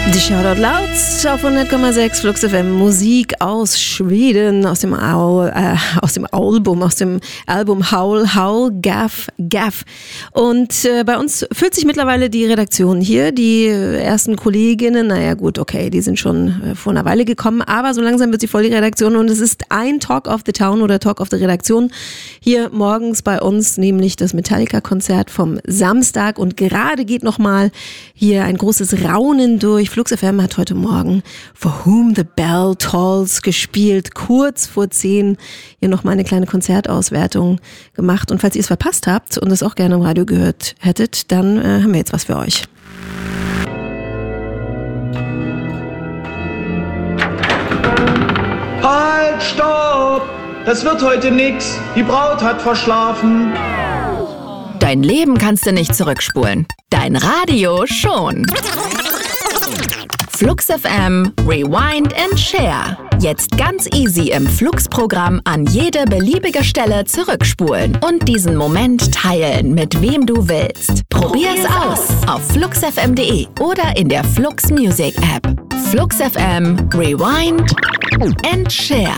Die Shoutout Louds auf 100,6 Flux FM. Musik aus Schweden, aus dem Album Howl, Gaff. Und bei uns füllt sich mittlerweile die Redaktion hier. Die ersten Kolleginnen, naja gut, okay, die sind schon vor einer Weile gekommen, aber so langsam wird sie voll, die Redaktion. Und es ist ein Talk of the Town oder Talk of the Redaktion hier morgens bei uns, nämlich das Metallica-Konzert vom Samstag. Und gerade geht nochmal hier ein großes Raunen durch. Flux FM hat heute Morgen For Whom the Bell Tolls gespielt, kurz vor 10. Hier nochmal eine kleine Konzertauswertung gemacht. Und falls ihr es verpasst habt und es auch gerne im Radio gehört hättet, dann haben wir jetzt was für euch. Halt, stopp! Das wird heute nix. Die Braut hat verschlafen. Dein Leben kannst du nicht zurückspulen. Dein Radio schon. Flux FM, Rewind and Share. Jetzt ganz easy im Flux-Programm an jede beliebige Stelle zurückspulen und diesen Moment teilen, mit wem du willst. Probier's aus auf fluxfm.de oder in der Flux Music App. Flux FM, Rewind and Share.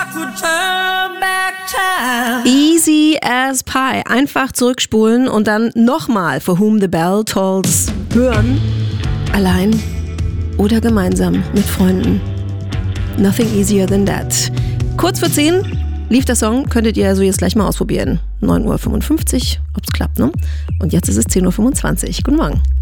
Easy as pie. Einfach zurückspulen und dann nochmal For Whom the Bell Tolls hören. Allein oder gemeinsam mit Freunden. Nothing easier than that. Kurz vor 10 lief der Song, könntet ihr also jetzt gleich mal ausprobieren. 9:55 Uhr, ob's klappt, ne? Und jetzt ist es 10:25 Uhr. Guten Morgen.